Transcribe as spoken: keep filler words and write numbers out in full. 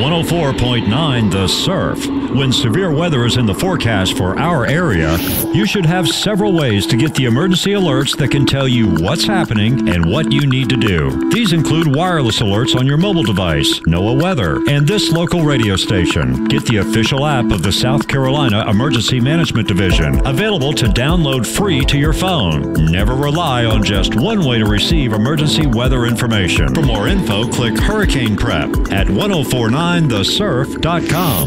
one oh four point nine The Surf. When severe weather is in the forecast for our area, you should have several ways to get the emergency alerts that can tell you what's happening and what you need to do. These include wireless alerts on your mobile device, NOAA Weather, and this local radio station. Get the official app of the South Carolina Emergency Management Division, available to download free to your phone. Never rely on just one way to receive emergency weather information. For more info, click Hurricane Prep at ten forty-nine the surf dot com.